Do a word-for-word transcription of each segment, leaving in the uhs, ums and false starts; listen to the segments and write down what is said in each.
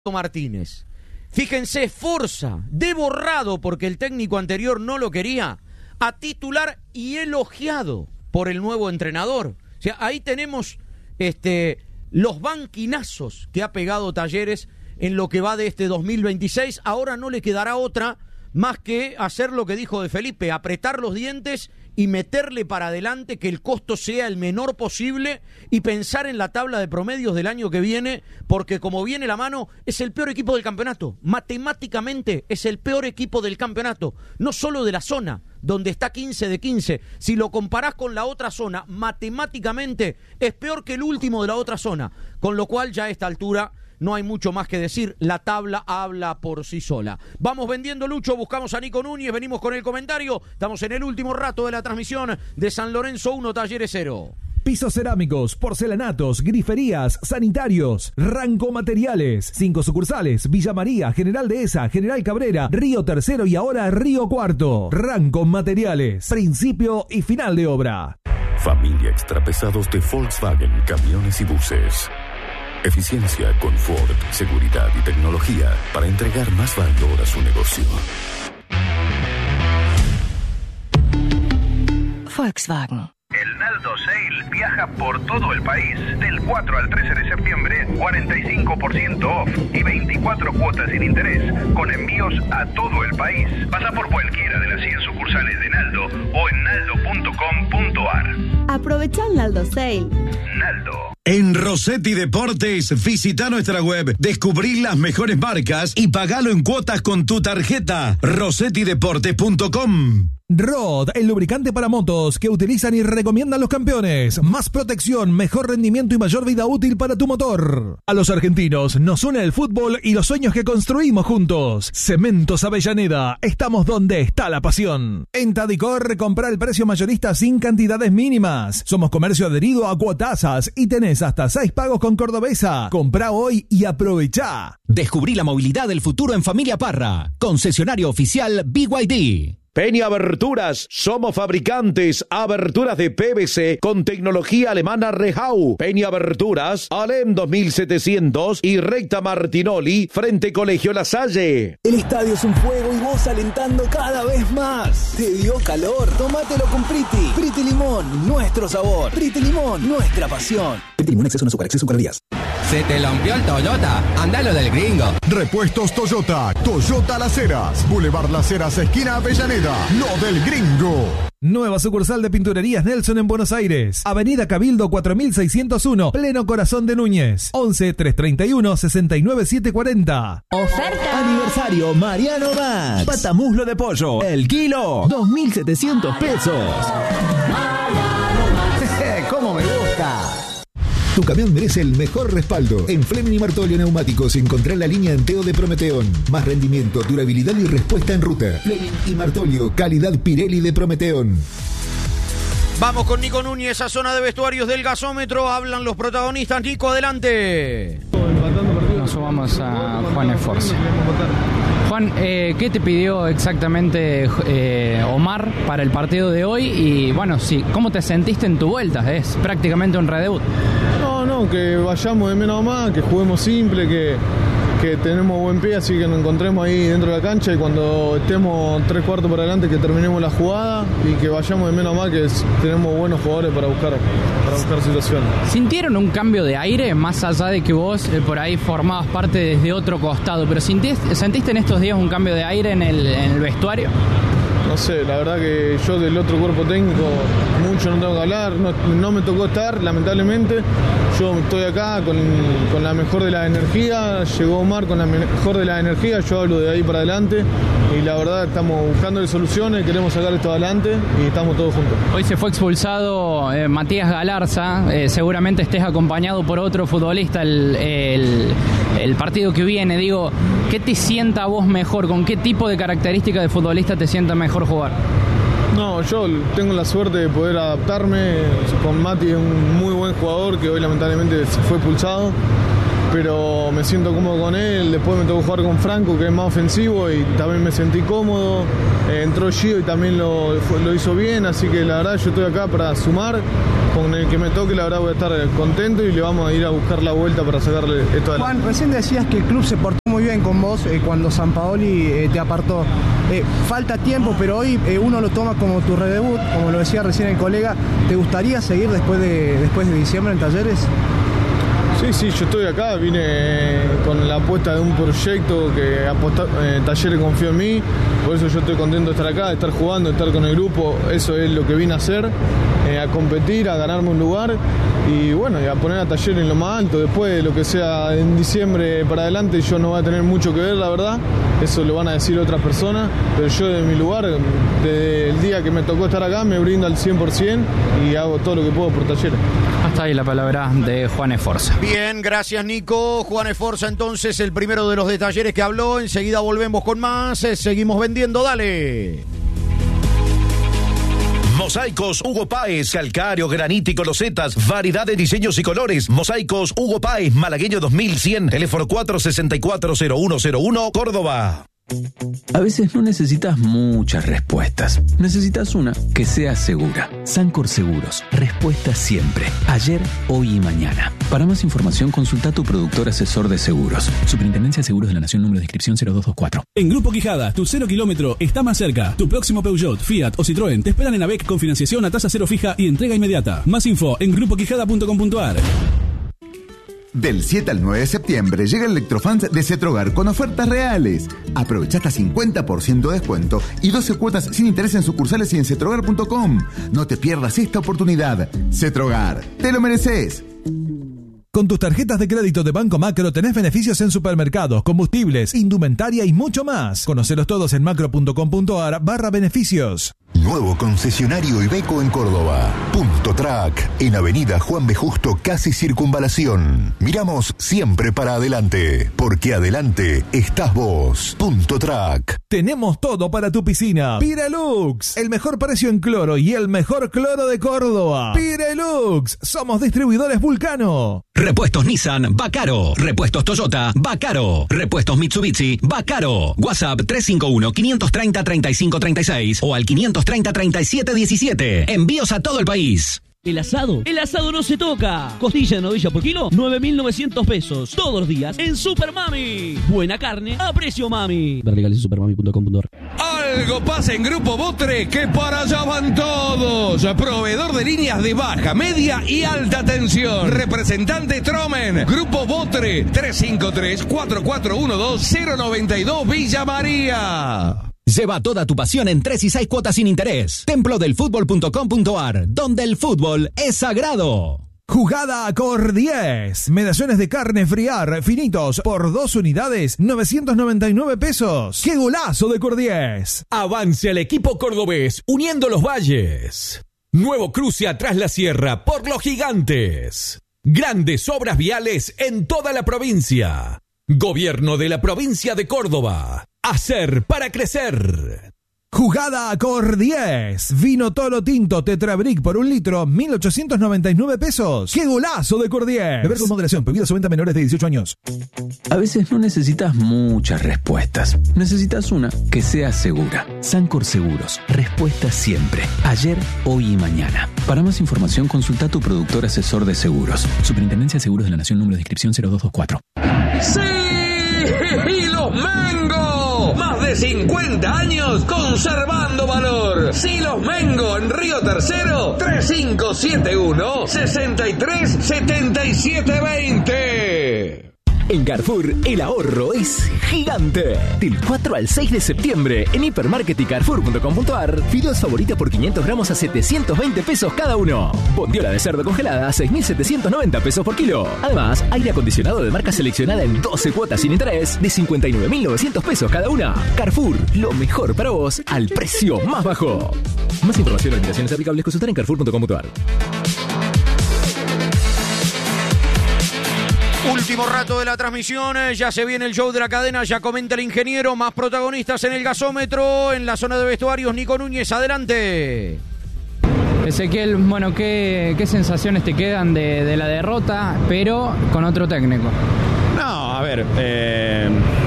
Martínez. Fíjense, Forza, de borrado porque el técnico anterior no lo quería, a titular y elogiado por el nuevo entrenador. O sea, ahí tenemos este, los banquinazos que ha pegado Talleres en lo que va de este dos mil veintiséis. Ahora no le quedará otra más que hacer lo que dijo de Felipe, apretar los dientes y meterle para adelante, que el costo sea el menor posible y pensar en la tabla de promedios del año que viene, porque como viene la mano, es el peor equipo del campeonato. Matemáticamente es el peor equipo del campeonato, no solo de la zona, donde está quince de quince. Si lo comparás con la otra zona, matemáticamente es peor que el último de la otra zona, con lo cual ya a esta altura no hay mucho más que decir, la tabla habla por sí sola. Vamos vendiendo, Lucho, buscamos a Nico Núñez, venimos con el comentario. Estamos en el último rato de la transmisión de San Lorenzo uno, Talleres cero. Pisos cerámicos, porcelanatos, griferías, sanitarios, Ranco Materiales. Cinco sucursales: Villa María, General Dehesa, General Cabrera, Río Tercero y ahora Río Cuarto. Ranco Materiales, principio y final de obra. Familia Extrapesados de Volkswagen, camiones y buses. Eficiencia, confort, seguridad y tecnología para entregar más valor a su negocio. Volkswagen. El Naldo Sale viaja por todo el país. Del cuatro al trece de septiembre, cuarenta y cinco por ciento off y veinticuatro cuotas sin interés, con envíos a todo el país. Pasa por cualquiera de las cien sucursales de Naldo o en naldo punto com punto ar. Aprovecha el Naldo Sale. Naldo. En Rossetti Deportes, visita nuestra web, descubrí las mejores marcas y pagalo en cuotas con tu tarjeta. rossetti deportes punto com. Rod, el lubricante para motos que utilizan y recomiendan los campeones. Más protección, mejor rendimiento y mayor vida útil para tu motor. A los argentinos nos une el fútbol y los sueños que construimos juntos. Cementos Avellaneda, estamos donde está la pasión. En Tadicor, compra el precio mayorista sin cantidades mínimas. Somos comercio adherido a Cuotasas y tenés hasta seis pagos con Cordobesa. Comprá hoy y aprovechá. Descubrí la movilidad del futuro en Familia Parra. Concesionario oficial B Y D. Peña Aberturas, somos fabricantes, aberturas de P V C con tecnología alemana Rehau. Peña Aberturas, Alem dos mil setecientos y Recta Martinoli, frente Colegio La Salle. El estadio es un fuego y vos alentando cada vez más. ¿Te dio calor? Tómatelo con Priti. Priti Limón, nuestro sabor. Priti Limón, nuestra pasión. Priti Limón, exceso en azúcar, exceso en calorías. ¿Se te rompió el Toyota? Andalo del Gringo. Repuestos Toyota, Toyota Las Heras, Boulevard Las Heras, esquina Avellaneda, lo del Gringo. Nueva sucursal de Pinturerías Nelson en Buenos Aires. Avenida Cabildo cuatro mil seiscientos uno, pleno corazón de Núñez. once, trescientos treinta y uno, sesenta y nueve, setecientos cuarenta. Oferta. Aniversario Mariano Max. Patamuslo de pollo, el kilo, dos mil setecientos pesos. ¿Cómo me gusta? Tu camión merece el mejor respaldo. En Fleming y Martolio Neumáticos encontrá la línea Anteo de Prometeón. Más rendimiento, durabilidad y respuesta en ruta. Fleming y Martolio, calidad Pirelli de Prometeón. Vamos con Nico Núñez a zona de vestuarios del gasómetro. Hablan los protagonistas. Nico, adelante. Nos sumamos a Juan Esforza. Juan, eh, ¿qué te pidió exactamente eh, Omar para el partido de hoy? Y bueno, sí, ¿cómo te sentiste en tu vuelta? Es prácticamente un redebut. No, no, que vayamos de menos a más, que juguemos simple, que, que tenemos buen pie, así que nos encontremos ahí dentro de la cancha y cuando estemos tres cuartos por adelante que terminemos la jugada y que vayamos de menos a más, que es, tenemos buenos jugadores para buscar, para buscar situaciones. ¿Sintieron un cambio de aire más allá de que vos eh, por ahí formabas parte desde otro costado? ¿Pero sintiste, sentiste en estos días un cambio de aire en el, en el vestuario? No sé, la verdad que yo del otro cuerpo técnico mucho no tengo que hablar, no, no me tocó estar, lamentablemente. Yo estoy acá con, con la mejor de la energía, llegó Omar con la mejor de la energía, yo hablo de ahí para adelante y la verdad estamos buscando soluciones, queremos sacar esto adelante y estamos todos juntos. Hoy se fue expulsado eh, Matías Galarza, eh, seguramente estés acompañado por otro futbolista el, el, el partido que viene. Digo, ¿qué te sienta a vos mejor? ¿Con qué tipo de características de futbolista te sienta mejor jugar? No, yo tengo la suerte de poder adaptarme. Con Mati es un muy buen jugador que hoy lamentablemente se fue expulsado. pero me siento cómodo con él. Después me tocó jugar con Franco, que es más ofensivo, y también me sentí cómodo. Eh, entró Gio y también lo, lo hizo bien, así que la verdad yo estoy acá para sumar. Con el que me toque, la verdad voy a estar contento y le vamos a ir a buscar la vuelta para sacarle esto adelante. Juan, recién decías que el club se portó muy bien con vos eh, cuando Sampaoli eh, te apartó. Eh, falta tiempo, pero hoy eh, uno lo toma como tu redebut, como lo decía recién el colega. ¿Te gustaría seguir después de, después de diciembre en Talleres? Sí, sí, yo estoy acá, vine con la apuesta de un proyecto que aposta, eh, Talleres confió en mí, por eso yo estoy contento de estar acá, de estar jugando, de estar con el grupo, eso es lo que vine a hacer, eh, a competir, a ganarme un lugar y bueno, y a poner a Talleres en lo más alto. Después de lo que sea en diciembre para adelante yo no voy a tener mucho que ver, la verdad, eso lo van a decir otras personas, pero yo de mi lugar, desde el día que me tocó estar acá, me brindo al cien por ciento y hago todo lo que puedo por Talleres. Hasta ahí la palabra de Juan Esforza. Bien, gracias Nico. Juan Esforza entonces, el primero de los de Talleres que habló. Enseguida volvemos con más. Eh, seguimos vendiendo, dale. Mosaicos Hugo Páez, calcáreo, granítico, losetas, variedad de diseños y colores. Mosaicos Hugo Páez, Malagueño dos mil cien, teléfono cuatro seis cuatro cero uno cero uno, Córdoba. A veces no necesitas muchas respuestas. Necesitas una que sea segura. Sancor Seguros. Respuesta siempre. Ayer, hoy y mañana. Para más información, consulta a tu productor asesor de seguros. Superintendencia de Seguros de la Nación, número de inscripción cero dos dos cuatro. En Grupo Quijada, tu cero kilómetro está más cerca. Tu próximo Peugeot, Fiat o Citroën te esperan en AVEC con financiación a tasa cero fija y entrega inmediata. Más info en grupo quijada punto com punto a r. Del siete al nueve de septiembre llega el Electrofans de Cetrogar con ofertas reales. Aprovecha hasta cincuenta por ciento de descuento y doce cuotas sin interés en sucursales y en cetrogar punto com. No te pierdas esta oportunidad. Cetrogar, te lo mereces. Con tus tarjetas de crédito de Banco Macro tenés beneficios en supermercados, combustibles, indumentaria y mucho más. Conocelos todos en macro punto com punto a r barra beneficios. Nuevo concesionario Iveco en Córdoba. Punto Track, en Avenida Juan B. Justo, casi Circunvalación. Miramos siempre para adelante, porque adelante estás vos. Punto Track. Tenemos todo para tu piscina. Pirelux, el mejor precio en cloro y el mejor cloro de Córdoba. Pirelux, somos distribuidores Vulcano. Repuestos Nissan, va caro. Repuestos Toyota, va caro. Repuestos Mitsubishi, va caro. WhatsApp tres cinco uno, cinco tres cero, tres cinco tres seis o al quinientos treinta, treinta y siete diecisiete. Envíos a todo el país. El asado, el asado no se toca. Costilla de novilla por kilo, nueve mil novecientos pesos. Todos los días en Super Mami. Buena carne a precio mami. Ver legales en supermami punto com punto a r. Algo pasa en Grupo Botre, que para allá van todos. Proveedor de líneas de baja, media y alta tensión. Representante Tromen. Grupo Botre, tres cinco tres, cuatro cuatro uno dos, cero nueve dos Villa María. Lleva toda tu pasión en tres y seis cuotas sin interés. templo del fútbol punto com punto a r, donde el fútbol es sagrado. Jugada Cor diez. Medallones de carne friar finitos por dos unidades, novecientos noventa y nueve pesos. ¡Qué golazo de Cor diez! Avance al equipo cordobés, uniendo los valles. Nuevo cruce atrás la sierra por los gigantes. Grandes obras viales en toda la provincia. Gobierno de la provincia de Córdoba. Hacer para crecer. Jugada Cor diez. Vino Toro Tinto Tetrabric por un litro, mil ochocientos noventa y nueve pesos. ¡Qué golazo de Cor diez! Beber con moderación, prohibido su venta a menores de dieciocho años. A veces no necesitas muchas respuestas. Necesitas una que sea segura. Sancor Seguros. Respuesta siempre. Ayer, hoy y mañana. Para más información, consulta a tu productor asesor de seguros. Superintendencia de Seguros de la Nación, número de inscripción cero dos dos cuatro. ¡Sí! ¡Y los Mengo! Más de cincuenta años conservando valor. Silos Mengo en Río Tercero, tres cinco siete uno, seis tres siete siete dos cero. En Carrefour, el ahorro es gigante. Del cuatro al seis de septiembre, en hipermarket y carrefour punto com punto a r, fideos favorita por quinientos gramos a setecientos veinte pesos cada uno. Bondiola de cerdo congelada a seis mil setecientos noventa pesos por kilo. Además, aire acondicionado de marca seleccionada en doce cuotas sin interés de cincuenta y nueve mil novecientos pesos cada una. Carrefour, lo mejor para vos al precio más bajo. Más información y limitaciones aplicables, consultar en carrefour punto com punto a r. Último rato de la transmisión, ya se viene el show de la cadena, ya comenta el ingeniero, más protagonistas en el gasómetro, en la zona de vestuarios, Nico Núñez, adelante. Ezequiel, bueno, ¿qué, qué sensaciones te quedan de, de la derrota, pero con otro técnico? a ver, eh,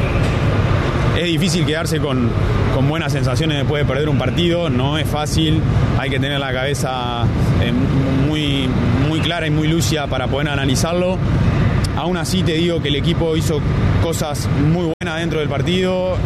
es difícil quedarse con, con buenas sensaciones después de perder un partido, no es fácil, hay que tener la cabeza eh, muy, muy clara y muy lúcida para poder analizarlo. Aún así te digo que el equipo hizo cosas muy buenas dentro del partido,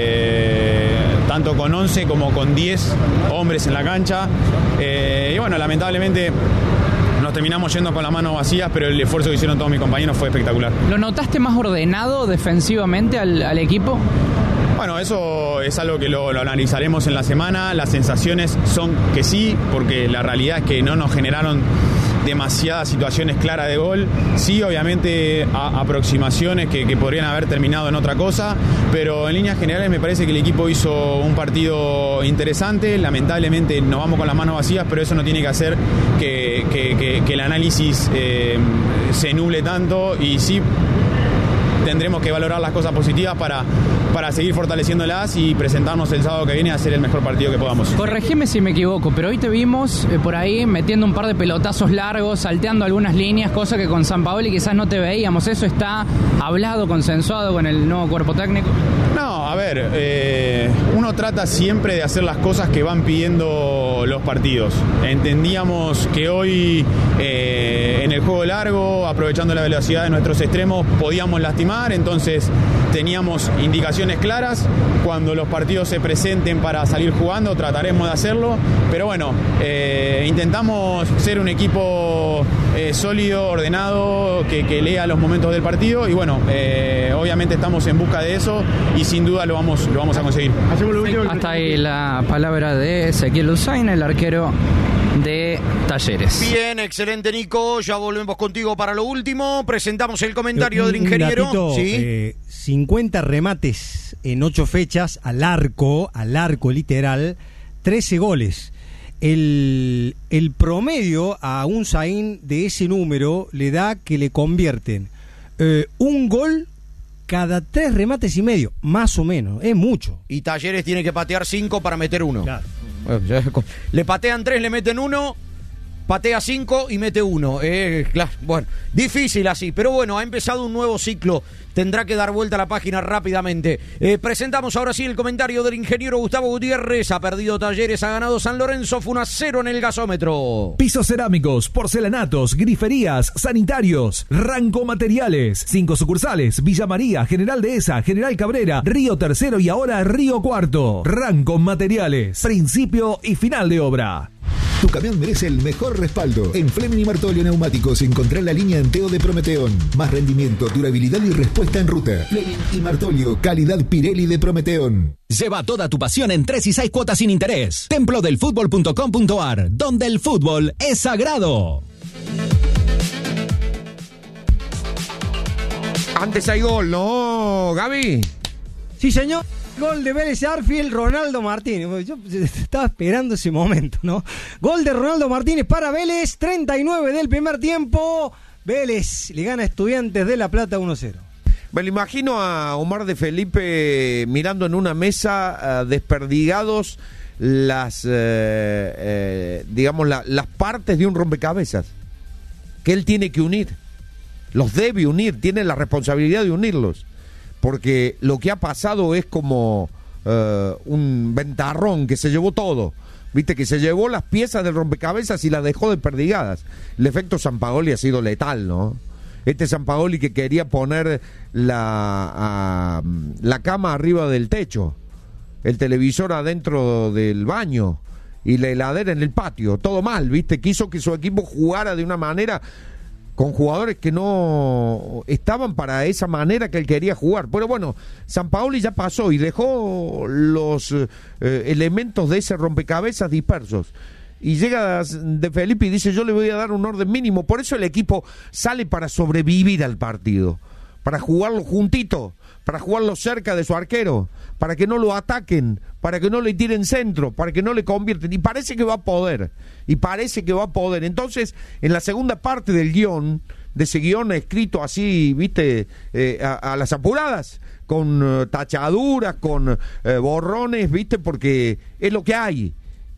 eh, tanto con once como con diez hombres en la cancha. Eh, y bueno, lamentablemente nos terminamos yendo con las manos vacías, pero el esfuerzo que hicieron todos mis compañeros fue espectacular. ¿Lo notaste más ordenado defensivamente al, al equipo? Bueno, eso es algo que lo, lo analizaremos en la semana. Las sensaciones son que sí, porque la realidad es que no nos generaron demasiadas situaciones claras de gol. Sí, obviamente a, aproximaciones que, que podrían haber terminado en otra cosa, pero en líneas generales me parece que el equipo hizo un partido interesante. Lamentablemente nos vamos con las manos vacías, pero eso no tiene que hacer que, que, que, que el análisis eh, se nuble tanto, y sí tendremos que valorar las cosas positivas para, para seguir fortaleciéndolas y presentarnos el sábado que viene a hacer el mejor partido que podamos. Corregime si me equivoco, pero hoy te vimos eh, por ahí metiendo un par de pelotazos largos, salteando algunas líneas, cosa que con Sampaoli quizás no te veíamos. ¿Eso está hablado, consensuado con el nuevo cuerpo técnico? No, a ver, eh, uno trata siempre de hacer las cosas que van pidiendo los partidos. Entendíamos que hoy eh, en el juego largo, aprovechando la velocidad de nuestros extremos, podíamos lastimar. Entonces teníamos indicaciones claras. Cuando los partidos se presenten para salir jugando, trataremos de hacerlo, pero bueno, eh, intentamos ser un equipo eh, sólido, ordenado, que, que lea los momentos del partido, y bueno, eh, obviamente estamos en busca de eso y sin duda lo vamos, lo vamos a conseguir. Hasta ahí la palabra de Ezequiel Usain, el arquero de Talleres. Bien, excelente, Nico. Ya volvemos contigo para lo último. Presentamos el comentario del ingeniero. Datito, ¿sí? eh, cincuenta remates en ocho fechas al arco, al arco literal, trece goles. El, el promedio a un Zain de ese número le da que le convierten eh, un gol cada tres remates y medio, más o menos, es mucho. Y Talleres tiene que patear cinco para meter uno. Claro. Le patean tres, le meten uno, patea cinco y mete uno. Eh, claro, bueno, difícil así, pero bueno, ha empezado un nuevo ciclo. Tendrá que dar vuelta a la página rápidamente. Eh, presentamos ahora sí el comentario del ingeniero Gustavo Gutiérrez. Ha perdido Talleres, ha ganado San Lorenzo, fue un a cero en el gasómetro. Pisos cerámicos, porcelanatos, griferías, sanitarios, Ranco Materiales. Cinco sucursales: Villa María, General Dehesa, General Cabrera, Río Tercero y ahora Río Cuarto. Ranco Materiales, principio y final de obra. Tu camión merece el mejor respaldo. En Fleming y Martolio Neumáticos encontrá la línea Anteo de Prometeón. Más rendimiento, durabilidad y respuesta en ruta. Fleming y Martolio, calidad Pirelli de Prometeón. Lleva toda tu pasión en tres y seis cuotas sin interés. templo del fútbol punto com punto a r, donde el fútbol es sagrado. Antes hay gol, ¿no, Gaby? Sí, señor. Gol de Vélez Arfield, Ronaldo Martínez. Yo estaba esperando ese momento, ¿no? Gol de Ronaldo Martínez para Vélez, treinta y nueve del primer tiempo. Vélez le gana a Estudiantes de La Plata uno cero. Me lo imagino a Omar de Felipe mirando en una mesa uh, desperdigados las, uh, uh, digamos, la, las partes de un rompecabezas que él tiene que unir. Los debe unir, tiene la responsabilidad de unirlos. Porque lo que ha pasado es como uh, un ventarrón que se llevó todo. Viste, que se llevó las piezas del rompecabezas y las dejó desperdigadas. El efecto Sampaoli ha sido letal, ¿no? Este Sampaoli que quería poner la, uh, la cama arriba del techo, el televisor adentro del baño y la heladera en el patio. Todo mal, ¿viste? Quiso que su equipo jugara de una manera con jugadores que no estaban para esa manera que él quería jugar. Pero bueno, Sampaoli ya pasó y dejó los eh, elementos de ese rompecabezas dispersos. Y llega de Felipe y dice: yo le voy a dar un orden mínimo. Por eso el equipo sale para sobrevivir al partido, para jugarlo juntito, para jugarlo cerca de su arquero, para que no lo ataquen, para que no le tiren centro, para que no le convierten. Y parece que va a poder, y parece que va a poder. Entonces, en la segunda parte del guión, de ese guión escrito así, viste, eh, a, a las apuradas, con uh, tachaduras, con uh, borrones, viste, porque es lo que hay.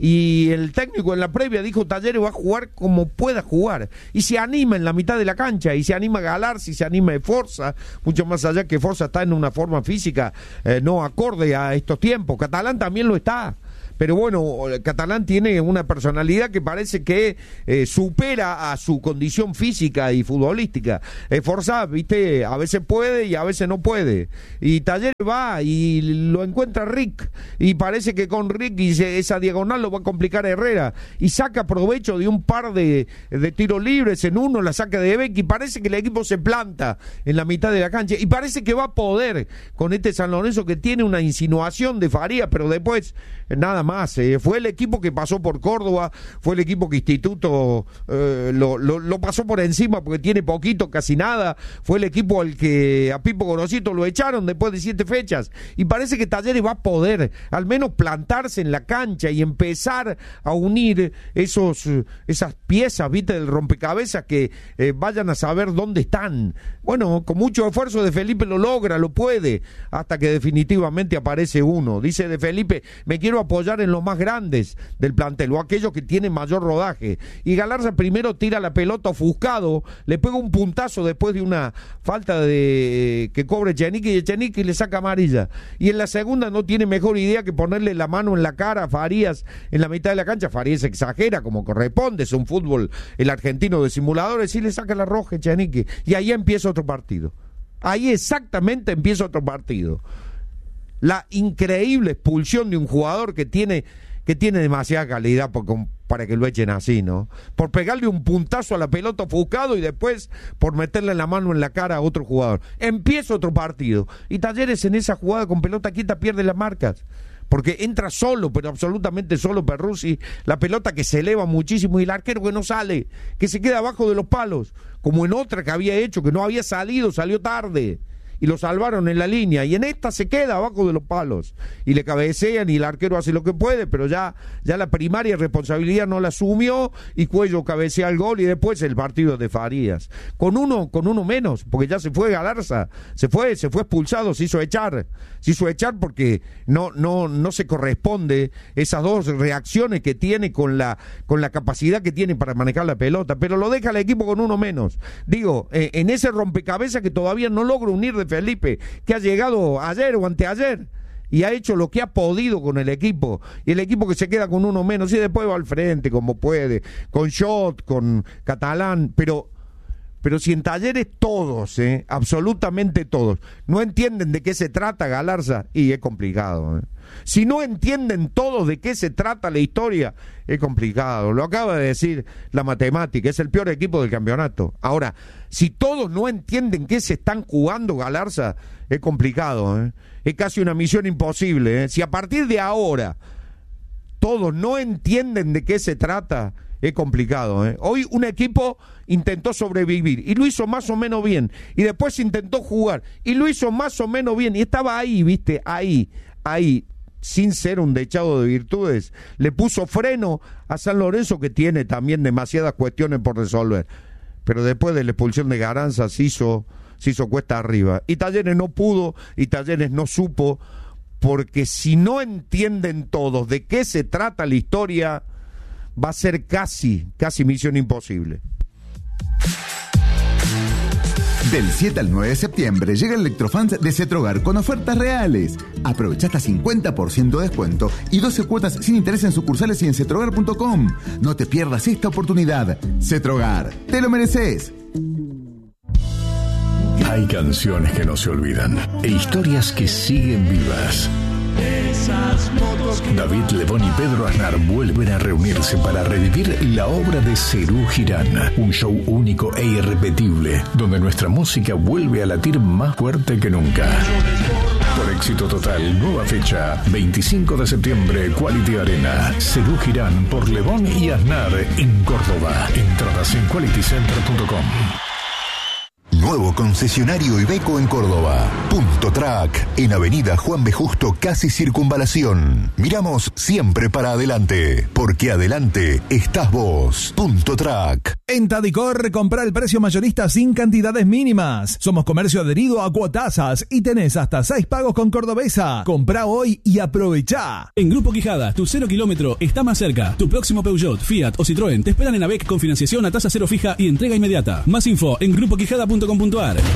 y el técnico en la previa dijo Talleres va a jugar como pueda jugar, y se anima en la mitad de la cancha, y se anima Galarza, y se anima de Forza, mucho más allá que Forza está en una forma física eh, no acorde a estos tiempos. Catalán también lo está. Pero bueno, el Catalán tiene una personalidad que parece que eh, supera a su condición física y futbolística. Eh, Forza, viste, a veces puede y a veces no puede. Y Talleres va y lo encuentra Rick. Y parece que con Rick y esa diagonal lo va a complicar a Herrera. Y saca provecho de un par de, de tiros libres en uno, la saca de Beck. Y parece que el equipo se planta en la mitad de la cancha. Y parece que va a poder con este San Lorenzo que tiene una insinuación de Farías, pero después nada más, eh. fue el equipo que pasó por Córdoba, fue el equipo que Instituto eh, lo, lo, lo pasó por encima porque tiene poquito, casi nada, fue el equipo al que a Pipo Gorosito lo echaron después de siete fechas, y parece que Talleres va a poder al menos plantarse en la cancha y empezar a unir esos esas piezas, viste, del rompecabezas que eh, vayan a saber dónde están. Bueno, con mucho esfuerzo de Felipe lo logra, lo puede, hasta que definitivamente aparece uno. Dice de Felipe, me quiero apoyar en los más grandes del plantel, o aquellos que tienen mayor rodaje. Y Galarza primero tira la pelota ofuscado, le pega un puntazo después de una falta de que cobre Echenique, y Echenique le saca amarilla. Y en la segunda no tiene mejor idea que ponerle la mano en la cara a Farías en la mitad de la cancha. Farías exagera como corresponde, es un fútbol el argentino de simuladores, y le saca la roja Echenique. Y ahí empieza otro partido. Ahí exactamente empieza otro partido. La increíble expulsión de un jugador que tiene que tiene demasiada calidad por, para que lo echen así, ¿no? Por pegarle un puntazo a la pelota ofuscado y después por meterle la mano en la cara a otro jugador. Empieza otro partido. Y Talleres en esa jugada con pelota quieta pierde las marcas. Porque entra solo, pero absolutamente solo Perruzzi, la pelota que se eleva muchísimo y el arquero que no sale, que se queda abajo de los palos, como en otra que había hecho, que no había salido, salió tarde. Y lo salvaron en la línea, y en esta se queda abajo de los palos y le cabecean y el arquero hace lo que puede, pero ya, ya la primaria responsabilidad no la asumió y Cuello cabecea el gol, y después el partido de Farías con uno, con uno menos, porque ya se fue Galarza, se fue, se fue expulsado, se hizo echar, se hizo echar porque no, no, no se corresponde esas dos reacciones que tiene con la, con la capacidad que tiene para manejar la pelota, pero lo deja el equipo con uno menos. Digo, eh, en ese rompecabezas que todavía no logra unir de Felipe, que ha llegado ayer o anteayer y ha hecho lo que ha podido con el equipo, y el equipo que se queda con uno menos y después va al frente como puede, con Schott, con Catalán, pero pero si en Talleres todos, eh, absolutamente todos, no entienden de qué se trata Galarza, y es complicado, eh. Si no entienden todos de qué se trata la historia, es complicado. Lo acaba de decir la matemática, es el peor equipo del campeonato. Ahora, si todos no entienden qué se están jugando Galarza, es complicado, ¿eh? Es casi una misión imposible, ¿eh? Si a partir de ahora todos no entienden de qué se trata, es complicado, ¿eh? Hoy un equipo intentó sobrevivir y lo hizo más o menos bien, y después intentó jugar y lo hizo más o menos bien, y estaba ahí, viste, ahí, ahí, sin ser un dechado de virtudes, le puso freno a San Lorenzo, que tiene también demasiadas cuestiones por resolver, pero después de la expulsión de Garanza se hizo, se hizo cuesta arriba, y Talleres no pudo, y Talleres no supo, porque si no entienden todos de qué se trata la historia, va a ser casi, casi misión imposible. Del siete al nueve de septiembre llega el Electrofans de Cetrogar con ofertas reales. Aprovecha hasta cincuenta por ciento de descuento y doce cuotas sin interés en sucursales y en cetrogar punto com. No te pierdas esta oportunidad. Cetrogar, te lo mereces. Hay canciones que no se olvidan e historias que siguen vivas. David Lebón y Pedro Aznar vuelven a reunirse para revivir la obra de Serú Girán, un show único e irrepetible, donde nuestra música vuelve a latir más fuerte que nunca. Por éxito total, nueva fecha, veinticinco de septiembre, Quality Arena. Serú Girán por Lebón y Aznar en Córdoba. Entradas en quality center punto com. Nuevo concesionario Iveco en Córdoba. Punto Track, en Avenida Juan B. Justo, casi Circunvalación. Miramos siempre para adelante, porque adelante estás vos. Punto Track. En Tadicor, compra el precio mayorista sin cantidades mínimas. Somos comercio adherido a Cuotasas y tenés hasta seis pagos con Cordobesa. Comprá hoy y aprovechá. En Grupo Quijada, tu cero kilómetro está más cerca. Tu próximo Peugeot, Fiat o Citroën te esperan en AVEC con financiación a tasa cero fija y entrega inmediata. Más info en grupo quijada punto com punto ar.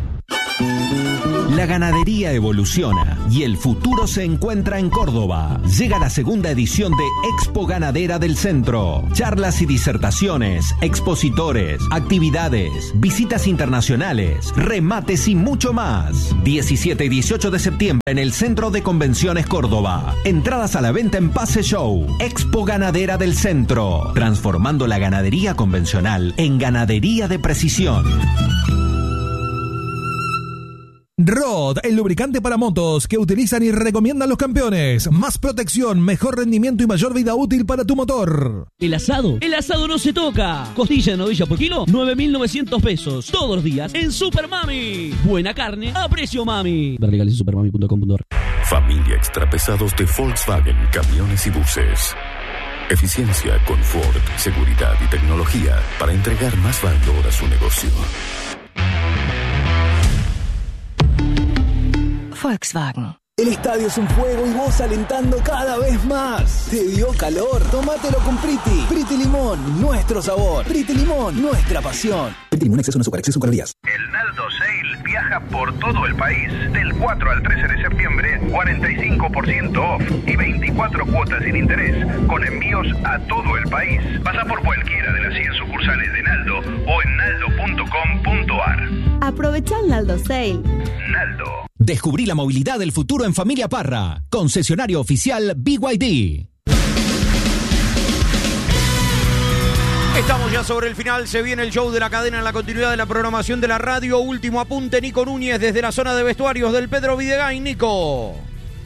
La ganadería evoluciona y el futuro se encuentra en Córdoba. Llega la segunda edición de Expo Ganadera del Centro. Charlas y disertaciones, expositores, actividades, visitas internacionales, remates y mucho más. diecisiete y dieciocho de septiembre en el Centro de Convenciones Córdoba. Entradas a la venta en Pase Show. Expo Ganadera del Centro. Transformando la ganadería convencional en ganadería de precisión. Rod, el lubricante para motos que utilizan y recomiendan los campeones. Más protección, mejor rendimiento y mayor vida útil para tu motor. El asado, el asado no se toca. Costilla de novilla por kilo, nueve mil novecientos pesos. Todos los días en Super Mami. Buena carne a precio mami. Ver legales en super mami punto com punto ar. Familia extrapesados de Volkswagen, camiones y buses. Eficiencia, confort, seguridad y tecnología para entregar más valor a su negocio. Volkswagen. El estadio es un juego y vos alentando cada vez más. ¿Te dio calor? Tómatelo con Priti. Priti Limón, nuestro sabor. Priti Limón, nuestra pasión. Priti Limón, exceso no azúcar, exceso calorías. El Naldo Sale viaja por todo el país. Del cuatro al trece de septiembre, cuarenta y cinco por ciento off y veinticuatro cuotas sin interés, con envíos a todo el país. Pasa por cualquiera de las cien sucursales de Naldo o en naldo punto com punto ar. Aprovecha el Naldo Sale. Naldo. Descubrí la movilidad del futuro en Familia Parra. Concesionario oficial B Y D. Estamos ya sobre el final, se viene el show de la cadena en la continuidad de la programación de la radio. Último apunte, Nico Núñez desde la zona de vestuarios del Pedro Videgain. Nico.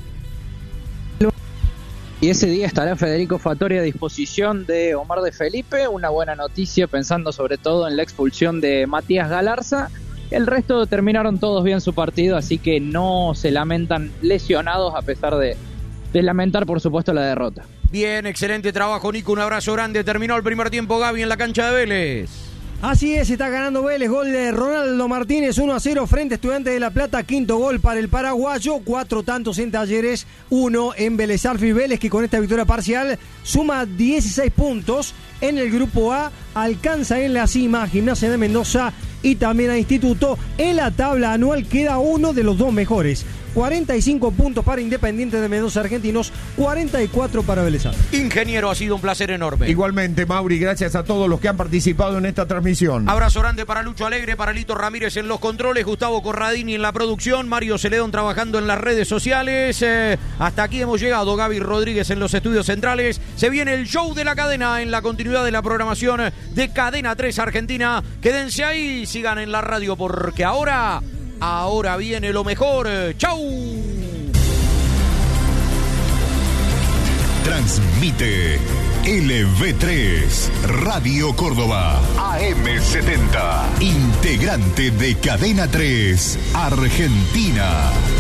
Y ese día estará Federico Fattori a disposición de Omar de Felipe. Una buena noticia pensando sobre todo en la expulsión de Matías Galarza. El resto terminaron todos bien su partido, así que no se lamentan lesionados a pesar de, de lamentar, por supuesto, la derrota. Bien, excelente trabajo, Nico. Un abrazo grande. Terminó el primer tiempo, Gaby, en la cancha de Vélez. Así es, está ganando Vélez, gol de Ronaldo Martínez, uno a cero frente a Estudiantes de La Plata, quinto gol para el paraguayo, cuatro tantos en Talleres, uno en Vélez Arfi. Vélez, que con esta victoria parcial suma dieciséis puntos en el grupo A, alcanza en la cima a Gimnasia de Mendoza y también a Instituto. En la tabla anual queda uno de los dos mejores. cuarenta y cinco puntos para Independiente de Mendoza Argentinos, cuarenta y cuatro para Vélez Arfi. Ingeniero, ha sido un placer enorme. Igualmente, Mauri, gracias a todos los que han participado en esta transmisión. Abrazo grande para Lucho Alegre, para Lito Ramírez en los controles, Gustavo Corradini en la producción, Mario Celedón trabajando en las redes sociales. Eh, hasta aquí hemos llegado, Gaby Rodríguez en los estudios centrales. Se viene el show de la cadena en la continuidad de la programación de Cadena tres Argentina. Quédense ahí, sigan en la radio porque ahora... Ahora viene lo mejor. ¡Chau! Transmite L V tres Radio Córdoba A M setenta, integrante de Cadena tres Argentina.